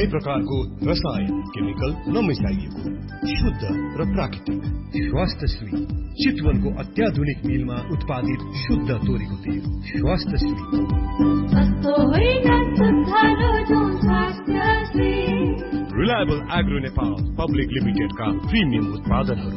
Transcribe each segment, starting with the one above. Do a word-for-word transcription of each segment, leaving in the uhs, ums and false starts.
कुनै प्रकारको रसायन केमिकल नमिसाइएको शुद्ध र प्राकृतिक स्वास्थ्यश्री चितवनको अत्याधुनिक मिलमा उत्पादित शुद्ध तोरीको तेल। स्वास्थ्यश्री रिलायबल एग्रो नेपाल पब्लिक लिमिटेडका प्रिमियम उत्पादनहरू।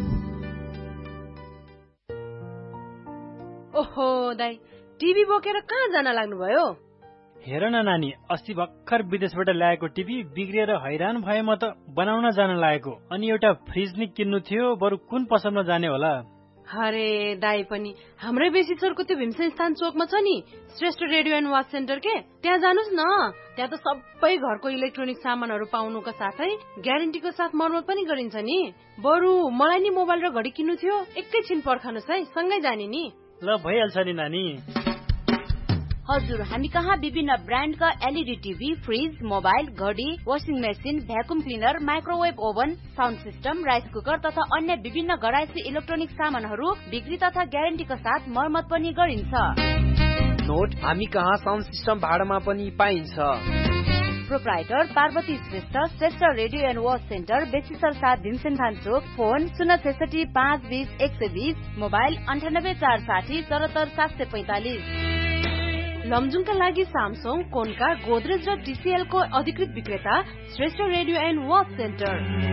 ओहो दाइ, टिभी बोकेर कहाँ जान लाग्नुभयो? हेर न नानी, अस्ति भर्खर विदेशबाट ल्याएको टिभी बिग्रिएर हैरान भए म त बनाउन जान लागेको। अनि एउटा फ्रिज नि किन्नु थियो, बरु कुन पसलमा जाने होला? अरे दाइ पनि हाम्रै बेसी सरको त्यो भीमसेन स्थान चोकमा छ नि Shrestha radio and watch centre के, त्यहाँ जानुस् न। त्यहाँ त सबै घरको इलेक्ट्रोनिक सामानहरू पाउनुका साथै ग्यारेन्टीको साथ मर्मत पनि गरिन्छ नि। बरु मलाई नि मोबाइल र घडी किन्नु थियो, एकैछिन पर्खनुस् है, सँगै जाने नि। ल भइहाल्छ नि नानी। हजुर, हामी कहाँ विभिन्न ब्रान्डका एलईडी टिभी, फ्रिज, मोबाइल, घडी, washing machine, vacuum cleaner, microwave oven, sound system, rice cooker तथा अन्य विभिन्न घरायसी इलेक्ट्रोनिक सामानहरू बिक्री तथा ग्यारेन्टीका साथ मर्मत पनि गरिन्छ। नोट, हामी कहाँ साउन्ड सिस्टम भाडामा पनि पाइन्छ। Proprietor Parvati Shrestha, Shrestha radio and watch centre, बेसीसर सात भीमसेन चोक। फोन शून्य छैसठी पाँच बिस एक सय बिस, मोबाइल अन्ठानब्बे चार साठी चौहत्तर सात सय पैंतालिस। लमजुङका लागि सामसङ, कोन्का, गोदरेज र टिसिएल को अधिकृत विक्रेता Shrestha radio and watch centre.